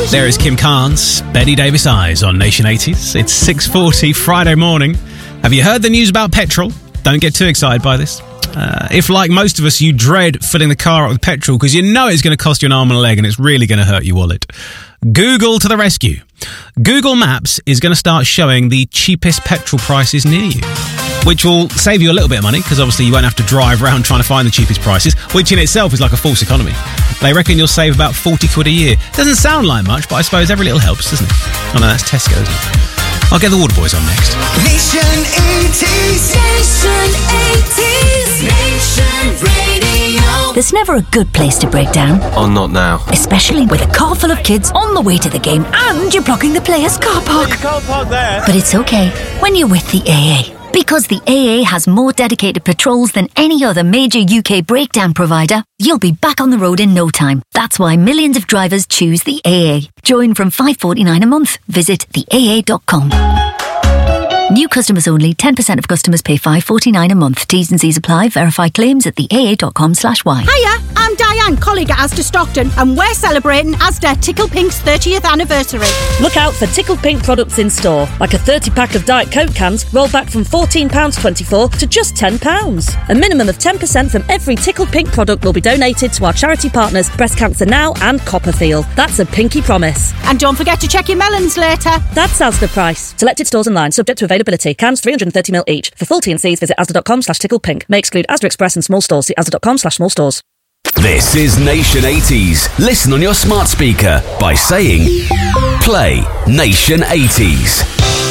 There is Kim Carnes, Betty Davis Eyes on Nation 80s. It's 6:40 Friday morning. Have you heard the news about petrol? Don't get too excited by this. If, like most of us, you dread filling the car up with petrol because you know it's going to cost you an arm and a leg and it's really going to hurt your wallet, Google to the rescue. Google Maps is going to start showing the cheapest petrol prices near you, which will save you a little bit of money because obviously you won't have to drive around trying to find the cheapest prices, which in itself is like a false economy. They reckon you'll save about 40 quid a year. Doesn't sound like much, but I suppose every little helps, doesn't it? Oh no, that's Tesco, isn't it? I'll get the Waterboys on next. Nation 80s. Nation 80s. Nation Radio. There's never a good place to break down. Oh, not now. Especially with a car full of kids on the way to the game and you're blocking the players' car park. You can't park there. But it's okay when you're with the AA. Because the AA has more dedicated patrols than any other major UK breakdown provider, you'll be back on the road in no time. That's why millions of drivers choose the AA. Join from $5.49 a month. Visit theaa.com. New customers only. 10% of customers pay $5.49 a month. T's and C's apply. Verify claims at theaa.com/y. Hiya, I'm Diane, colleague at Asda Stockton, and we're celebrating Asda Tickle Pink's 30th anniversary. Look out for Tickle Pink products in store, like a 30-pack of Diet Coke cans rolled back from £14.24 to just £10. A minimum of 10% from every Tickle Pink product will be donated to our charity partners Breast Cancer Now and Copperfield. That's a pinky promise. And don't forget to check your melons later. That's Asda price. Selected stores online, subject to availability. Cans 330ml each. For full T&Cs, visit asda.com/ticklepink. May exclude Asda Express and small stores. See asda.com/small stores. This is Nation 80s. Listen on your smart speaker by saying, play Nation 80s.